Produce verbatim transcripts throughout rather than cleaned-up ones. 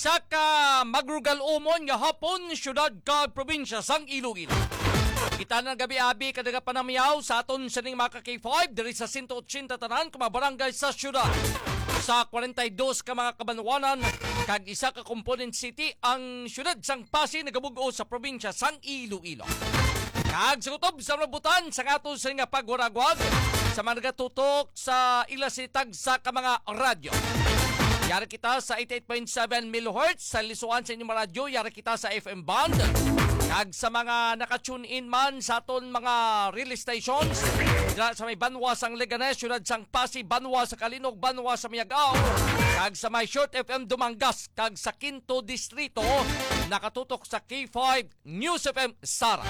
Isa ka magrugal umon nga hapon syudad kag probinsya sang Iloilo. Kita na gabi-abi kadaga panamiyaw sa aton sining mga K five diri sa one eighty tanan ka mga barangay sa syudad. Sa forty-two ka mga kabanwanan kag isa ka component city ang syudad sang Pasig nagabugo sa probinsya sang Iloilo. Kag sa kutob sa rambutan sa aton sining nga pagwaragwag sa mga nagatutok sa ilasitag sa ka mga radyo. Yara kita sa eighty-eight point seven megahertz sa lisuan sa inyong radyo. Yara kita sa F M band. Kag sa mga naka-tune in man sa aton mga relay stations sa may Banwa sang Leganes, syudad sang Pasig, Banwa sa Kalinog, Banwa sa Miagao. Kag sa may Short F M Dumangas. Kag sa Quinto Distrito nakatutok sa K five News F M Sara.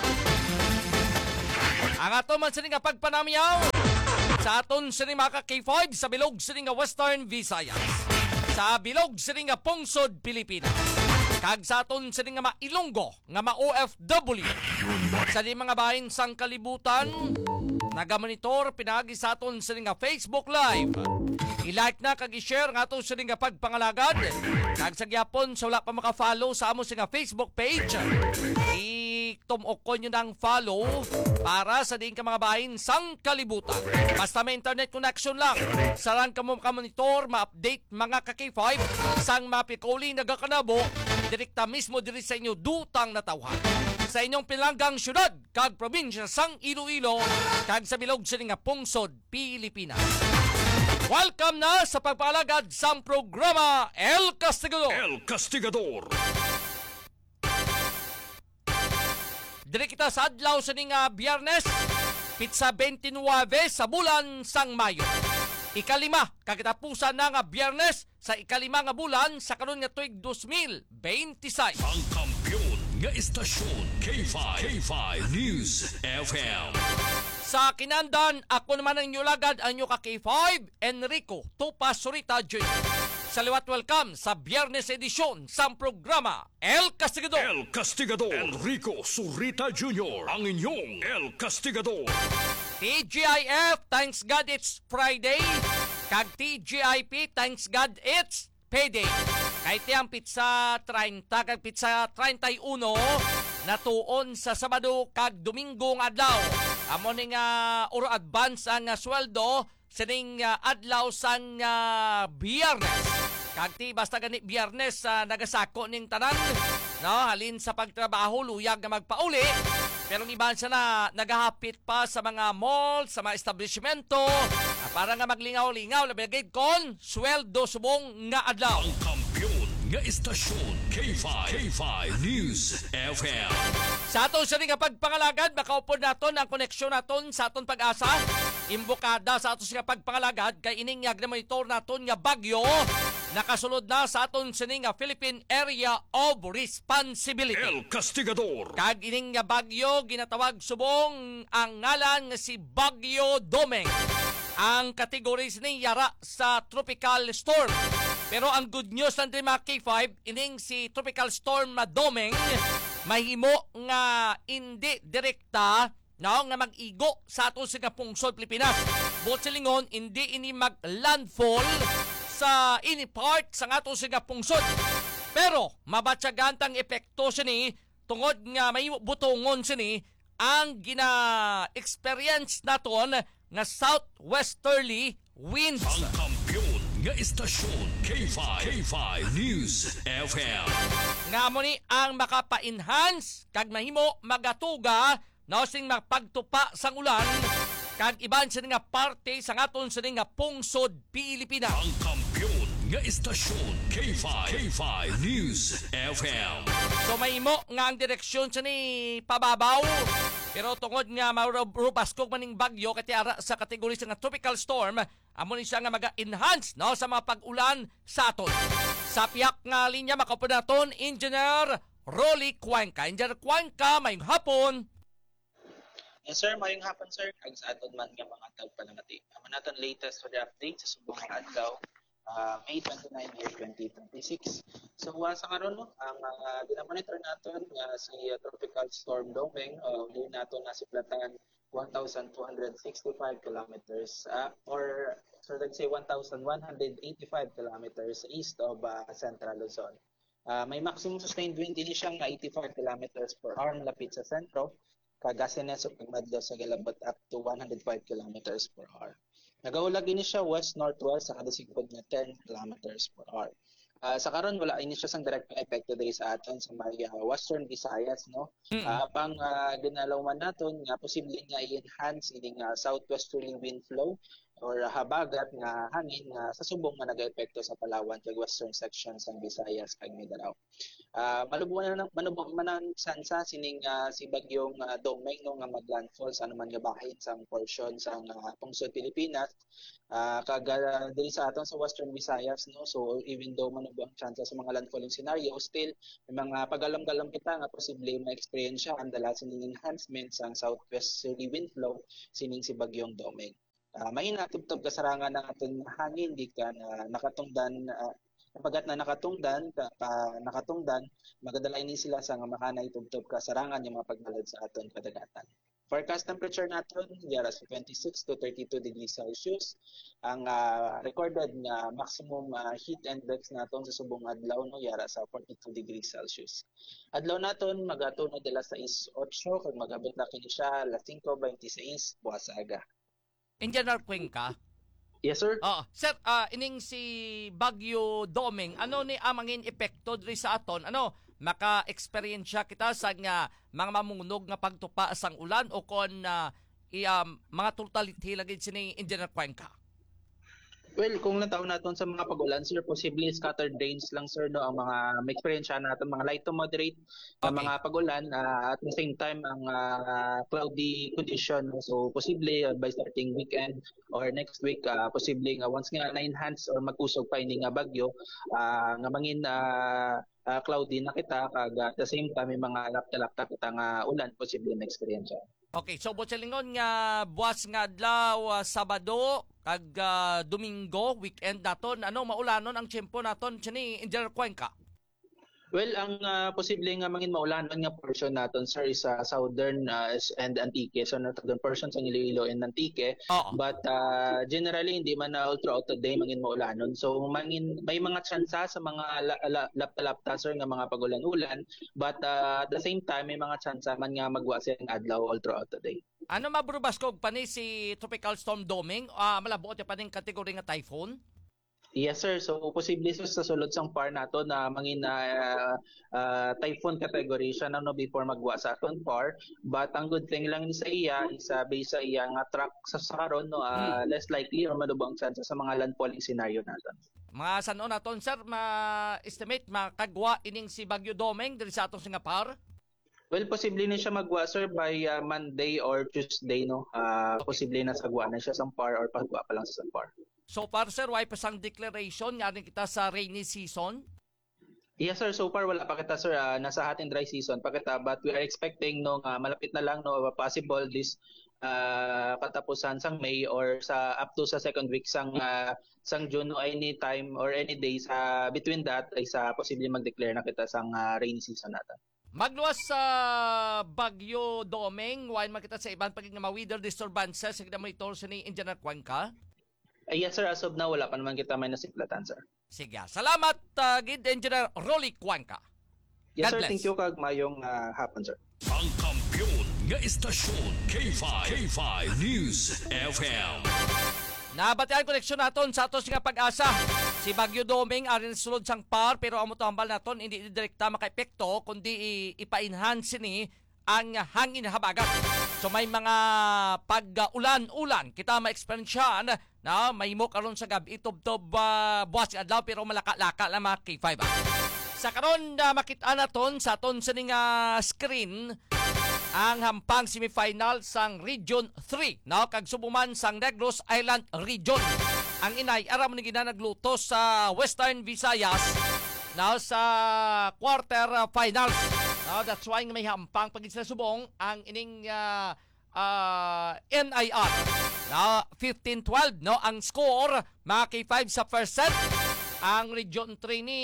Ang ato man sining nga pagpanamiyaw sa aton sining mga K five sa bilog sining nga Western Visayas. Sa bilog sining nga Pungsod, Pilipinas. Kag sa aton sining nga mailonggo nga ma-O F W. Sa di mga bahin sang kalibutan, nagamonitor pinagi sa aton sining nga Facebook Live. I-like na kag i-share nga aton sining nga pagpangalagad. Kag sa gyapon sa wala pa maka-follow sa amo sining nga Facebook page, i-tumok nyo ng follow para sa din ka mga bahin sang kalibutan. Basta may internet connection lang, saran ka mo ka-monitor, ma-update mga ka-K five sang mapikuli nagakanabo direkta mismo diri sa inyo dutang natawhan. Sa inyong pinanggang syudad kag probinsya sang Iloilo kag sa bilog sining nga Pungsod, Pilipinas. Welcome na sa pagpalagad sang programa El Castigador. El Castigador. Diri kita sa adlaw sining nga Biyernes, pitsa twenty-nine sa bulan sang Mayo. Ikalima, kagitapusan na nga Biyernes sa ikalima nga bulan sa karon nga tuig twenty twenty-six. Ang kampiyon nga istasyon K five, K five News F M. Sa kinandan, ako naman ang inyulagad ang inyo ka K five, Enrico Tupas Surita Junior Sa liwat welcome sa Biyernes edisyon sa programa El Castigador. El Castigador. Enrico Surita Junior Ang inyong El Castigador. T G I F, thanks God it's Friday. Kag T G I P, thanks God it's payday. Kahit yung pizza thirty, kag pizza thirty-one, natuon sa Sabado kag Domingo nga adlaw. Amo ning uh, uro advance ang uh, sweldo sa ning uh, adlaw sang uh, Biyernes. Kag ti basta gani Biyernes uh, nagasako ning tanan, no, halin sa pagtrabaho luyag na magpauli. Pero iban siya na nagahapit pa sa mga mall, sa mga establishmento, uh, para nga maglingaw-lingaw labagay kon sweldo subong nga adlaw. Ang kampiyon nga istasyon K five, K five News F M. Sa aton sa nga pagpangalagad, makaupod naton ang koneksyon naton sa aton pag-asa. Imbokada sa aton sa pagpangalagad kay ining nga monitor naton nga bagyo nakasulod na sa aton sining nga Philippine Area of Responsibility. El Castigador. Kag ining nga bagyo ginatawag subong ang ngalan nga si Bagyo Domeng. Ang kategory ni yara sa tropical storm. Pero ang good news lang din mga K five, ining si tropical storm na Domeng mahimo nga hindi direkta no, nga mag-igo sa aton sa Pungsod, Pilipinas. Buot silingon, hindi ini mag-landfall sa ini part sa aton sa Pungsod. Pero mabatsagantang epekto sini tungod nga may butongon sini ang gina-experience naton nga southwesterly winds. Ang kampiyon nga istasyon K five, K five News F M. Nga mo ni ang makapa-enhance kag mahimo magatuga na sing magpagtupa sang ulan kag iban sa nga parte sa aton sa nga Pungsod, Pilipinas. Ang kampiyon nga istasyon K five, K five News F M. So mahimo nga ang direksyon sa ni pababaw. Pero tungod nga marubaskog maning bagyo kati ara sa kategory sa nga tropical storm, amo ni siya nga maga-enhance no sa mga pag-ulan sa aton. Sa piyak nga linya makapod naton Engineer Rolly Cuenca. Engineer Cuenca, mayong hapon. Yes sir, mayong hapon sir. Kag sa aton man nga mga tagpanangati. Amo naton latest for the update sa subong adlaw. Uh, May twenty-ninth, year twenty twenty-six. So, uh, sa karon no, ang uh, dinamonitor naton nga uh, si uh, Tropical Storm Domeng, uh, uli naton na si Platan one thousand two hundred sixty-five kilometers uh, or so let's say one thousand one hundred eighty-five kilometers east of uh, Central Luzon. Ah, may maximum sustained wind ini siyang nga eighty-five kilometers per hour malapit sa sentro, kag Gasenes ug pagmadlo sa Galabot up to one hundred five kilometers per hour. Nagaulag ini siya west-northwest sa kada sigpod nga ten kilometers per hour. Ah, sa karon wala ini siya sang direct epekto diri sa aton sa may ah, Western Visayas, no. Mm. Ah, pang uh, ginalaw man naton nga posible nga i-enhance ini nga southwesterly wind flow or habagat nga hangin nga sa subong nga nagaepekto sa Palawan kag western section sa Visayas kag Mindanao. Ah, malubuan na manubog man ang sansa sining uh, si bagyong uh, Domeng no nga maglandfall sa naman nga bahin sa portion sa uh, pungsod Pilipinas. Ah, kag uh, diri sa aton sa Western Visayas, no, so even though manubo ang chance sa mga landfalling scenario, still may mga pagalam-galam kita nga posible ma-experience ang dala sining enhancement sa southwesterly wind flow sining si bagyong Domeng. Uh, mahina tubtob kasarangan ng aton hangin di ka na nakatungdan uh, Kapagat na nakatungdan, ka, pa, nakatungdan, magadala ini sila sa nga makanay tubtob kasarangan yung mga pagbalad sa aton kadagatan. Forecast temperature naton yara sa twenty-six to thirty-two degrees Celsius. Ang uh, recorded nga maximum uh, heat index naton sa subong adlaw no yara sa forty-two degrees Celsius. Adlaw naton magatuno dela sa is eight kag magabot na kini siya alas five twenty-six buwas aga. Engineer Cuenca. Yes sir. Oo. Sir, ah, ining si Bagyo Domeng, ano ni amangin epekto diri sa aton? Ano, maka-experience kita sa nga mga mamunog nga pagtupa sang ulan o kon na i, um, mga totality lagi sini Engineer Cuenca? Well, kung nataon naton sa mga pag-ulan, sir, possibly scattered rains lang, sir, no, ang mga may experience natin, mga light to moderate na Okay. mga pag-ulan, uh, at the same time, ang uh, cloudy condition. No? So, possibly uh, by starting weekend or next week, uh, possibly nga once nga na-enhance or mag-usog pa ini nga bagyo, uh, nga mangin uh, uh, cloudy na kita, kag at the same time, may mga lapta-lapta kita nga ulan, possibly na experience. Okay, so botsalingon nga buwas nga adlaw uh, Sabado kag uh, Domingo weekend naton, ano maulanon ang tiyempo naton sini Engineer Cuenca? Well, ang uh, posible nga mangin maulanon nga portion naton sir is sa southern uh, and Antique. So natagon portion sa Iloilo and Antique. Oo. But uh, generally hindi man na all throughout the day mangin maulanon. So mangin may mga tsansa sa mga la, la, lapta-lapta sir nga mga pagulan-ulan, but uh, at the same time may mga tsansa man nga magwa sa adlaw all throughout the day. Ano mabrubas kog pani si Tropical Storm Domeng? Ah, malabuot pa ning kategory nga typhoon? Yes sir, so posible sir sa sulod sang par nato na mangin na uh, uh, typhoon category siya na no before magwa sa aton par, but ang good thing lang ni sa iya is uh, based sa iya nga track sa karon no uh, Hmm. less likely or malubang chance sa mga landfalling scenario naton. Mga sanon naton sir ma-estimate makagwa ining si Bagyo Domeng diri sa atong Singapore? Well, posible na siya magwa sir by uh, Monday or Tuesday no. Uh, Okay. Posible na sagwa na siya sa par or pagwa pa lang sa par. So far sir, why pa sang declaration nga rin kita sa rainy season? Yes sir, so far wala pa kita sir, uh, nasa ating dry season pa kita, but we are expecting no nga malapit na lang no possible this uh, katapusan sang May or sa up to sa second week sang uh, sang June o any time or any day sa between that ay sa posible mag-declare na kita sang uh, rainy season natin. Magluwas sa Bagyo Domeng, while makita sa ibang pagiging mga weather disturbances, sige na monitor sa ni Engineer Cuenca. Ay yes sir, as of now wala pa naman kita may nasiplatan sir. Sige, salamat uh, Gid Engineer Rolly Cuenca. Yes God sir, bless. thank you kag mayong uh, hapon sir. Ang kampiyon nga istasyon K five K five News F M. Nabatian koneksyon naton sa atos nga pag-asa. Si Bagyo Domeng arin sulod sang par pero amo tambal naton hindi direkta maka-epekto kundi i- ipa-enhance ni ang hangin habagat. So may mga pag-ulan-ulan kita ma-experiencean na may mo karon sa gabi tubtob uh, buwas adlaw pero malaka-laka lang mga K five. Ah. Sa karon na makita naton sa aton sa ning uh, screen ang hampang semifinal sang Region three no kag subuman sang Negros Island Region. Ang inay aram ni ginanagluto sa Western Visayas now sa quarter finals. Now that's why may hampang pag sila subong ang ining uh, uh, N I R. Now fifteen twelve no ang score mga K five sa first set. Ang Region three ni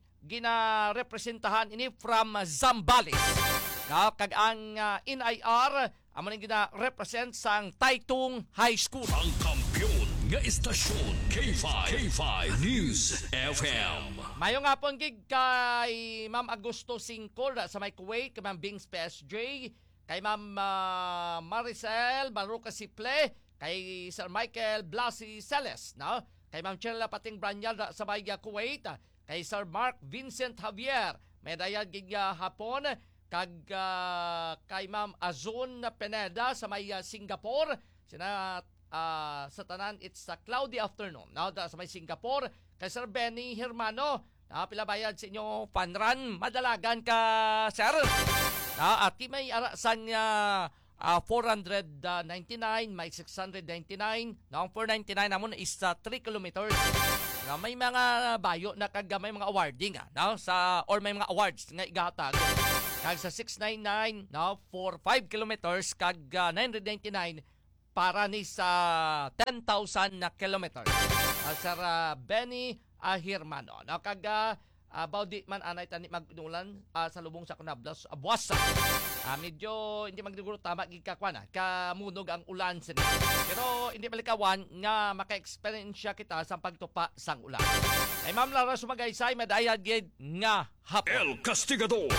gina-representahan ini from Zambales. Now, kag ang uh, N I R amo ning gina-represent sang Taytong High School. Ang kampiyon nga istasyon K five. K five News F M. Mayong hapon gig kay Ma'am Agosto Singkol sa may Kuwait, kay Ma'am Bings P S J, kay Ma'am uh, Maricel Baruca Siple, kay Sir Michael Blasi Celes, no? Kay Ma'am Chela Pating Branyal sa may uh, Kuwait, kay Sir Mark Vincent Javier, may dayan gig uh, hapon, kag uh, kay Ma'am Azun Pineda sa may uh, Singapore, sina uh, sa tanan it's a cloudy afternoon, no? Da, sa may Singapore, kay Sir Benny Hermano, na pila bayad sa inyo fan run, madalagan ka sir. Na at may arasan niya uh, four ninety-nine, may six ninety-nine. Na ang four ninety-nine namon is uh, three kilometers. Na may mga bayo na kag may mga awarding ah, no? Sa or may mga awards nga igatag. Kag sa six ninety-nine, no, for five kilometers kag uh, nine ninety-nine para ni sa ten thousand na kilometers. Uh, Sir uh, Benny Ahirmano. No, kag uh, about di man anay tani magnulan uh, sa lubong sa Kunablas uh, buwasa. Uh, medyo hindi magdiguro tama gid kakwana kamunog ang ulan sini. Pero hindi balikawan nga maka-experience kita sa pagtupa sang ulan. Ay Ma'am Lara Sumagaysay madayad gid nga hapon. El Castigador.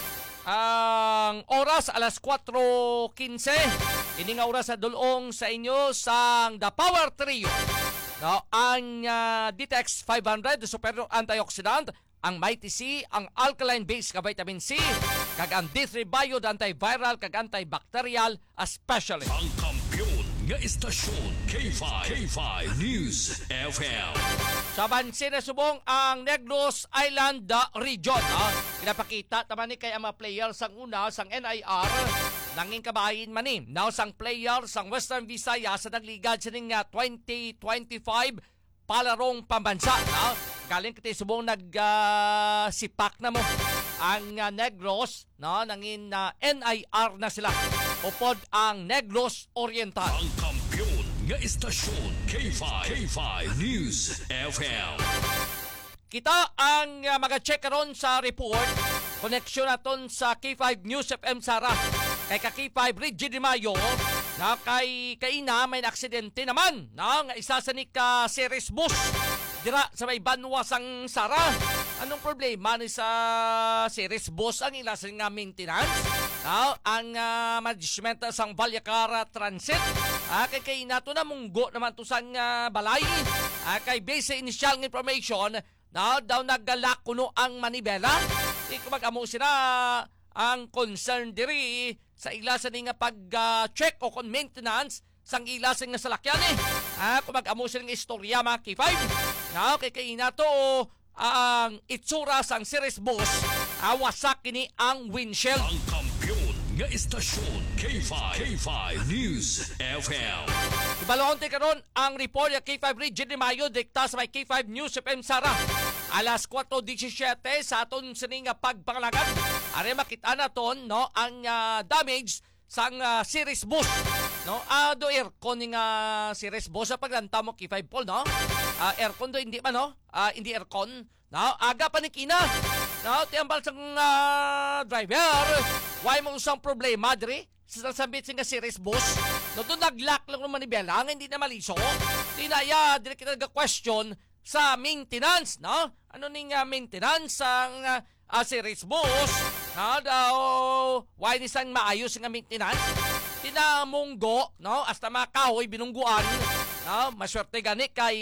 Ang oras alas four fifteen. Ini nga oras sa dulong sa inyo sang The Power Trio. No, ang uh, D T X five hundred superior antioxidant, ang Mighty C, ang alkaline base ka vitamin C, kag ang D three Biod antiviral kag antibacterial especially. Ang kampiyon nga istasyon K five. K five News F M. Saban sinasubong ang Negros Island uh, region. Uh, pinapakita taman ni kay ang mga players sang una sang N I R nanging kabahin man ni. Now sang player sang Western Visayas sa nagligad sining nga twenty twenty-five palarong pambansa. No? Galing kiti subong nag-sipak uh, na mo ang uh, Negros, no? Nangin uh, N I R na sila. Upod ang Negros Oriental. Ang kampiyon nga istasyon K five. K five News F M. Kita ang uh, mag-check karon sa report. Koneksyon naton sa K five News F M Sara. Kay ka K five Reggie Di Mayo na kay kaina may aksidente naman na nga isa sa ni ka series bus dira sa may Banwa sang Sara. Anong problema ni sa series bus ang ila sa nga maintenance? Now, ang uh, management sang Valyacara Transit ah, kay kaina to na munggo naman to sang uh, balay ah, kay base sa initial information na daw naggalak kuno ang manibela. Ikaw mag-amo sila ang concern diri sa ilasan nga pag-check uh, o kon maintenance sang ilasan nga salakyan eh. Ah, kung mag-amo sila ng istorya mga K five. Na, kay kaina to ang uh, itsura sang series bus awasak kini ang windshield. Ang kampiyon nga istasyon K five. K five News F M. Ibalonte karon ang report ya K five Region de Mayo dikta sa may K five News F M Sara. Alas four seventeen sa aton sining pagpangalagan. Are makita naton no ang uh, damage sang uh, series bus. No, ah uh, do aircon ning uh, series bus sa paglanta mo K five Paul no. Uh, aircon do hindi man no. Uh, hindi aircon. No, aga pa ni kina. No, tiambal sang uh, driver. Why mo usang problema diri? Sa sambit sing series bus. No, do naglock lang ng manibela nga hindi na maliso. Tinaya diri kita ga-question sa maintenance, no? Ano ning uh, maintenance ang uh, uh, series bus? Na daw why ni sang maayos nga maintenance? Tinamunggo, no? Hasta mga kahoy binungguan, no? Maswerte gani kay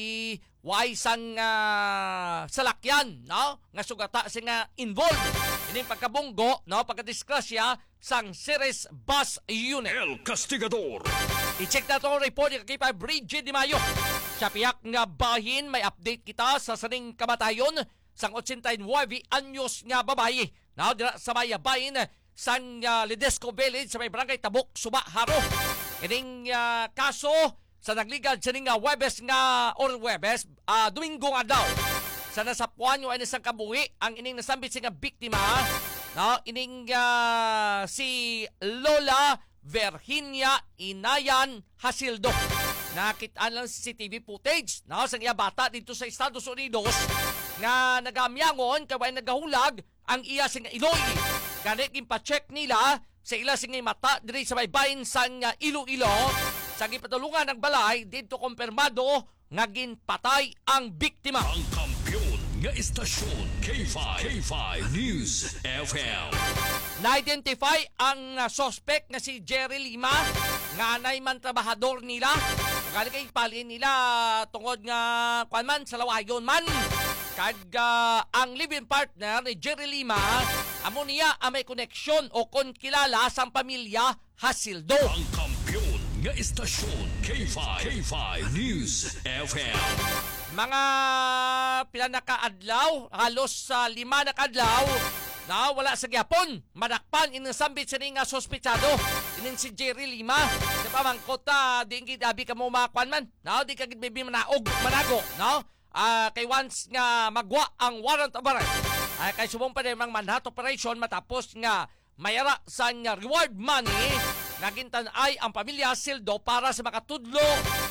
why sang uh, salakyan, no? Nga sugata singa involved ining pagkabunggo, no? Pagkadiskrasya sang series bus unit. El Castigador. I-check na itong report ni K five Reggie Di Mayo. Sa piyak nga bahin, may update kita sa saning kamatayon sang eighty-nine anyos nga babae. Now, dira sa may bahin sang uh, Ledesco Village sa may barangay Tabuk, Suba, Haro. Ining uh, kaso sa nagligad sa ning uh, Webes nga or Webes, uh, Domingo nga daw. Sa nasapuan yung isang kabuhi ang ining nasambit nga biktima. No, ining uh, si Lola Virginia Inayan Hasildo. Nakitaan lang C C T V footage no, sa iya bata dito sa Estados Unidos nga nagamyangon kaway nagahulag ang iya sing Iloy. Ganit gimpacheck nila sa ila sing mata diri sa baybayin sang uh, Iloilo Sa gipatulungan ng balay, dito kumpirmado nga ginpatay ang biktima. Ang kampiyon nga istasyon K five K five News F M. Na-identify ang uh, suspect nga si Jerry Lima, nga anay man trabahador nila. Kali kay palin nila tungod nga kwan man sa lawayon man. Kag uh, ang living partner ni Jerry Lima, amo niya ang may koneksyon o konkilala sa pamilya Hasildo. Ang kampiyon nga istasyon K five K five News F M. Mga pila na kaadlaw, halos sa uh, lima na kaadlaw, na wala sa gyapon, madakpan inasambit sa nga sospechado inin si Jerry Lima. Di ba mangkot ta, di gid abi ka mo makwan man, no? Di ka gid bibi manaog, manago, no? Ah, kay once nga magwa ang warrant of arrest, ay kay subong pa namang manhunt operation matapos nga mayara sa nga reward money, nagintan ay ang pamilya Sildo para sa makatudlo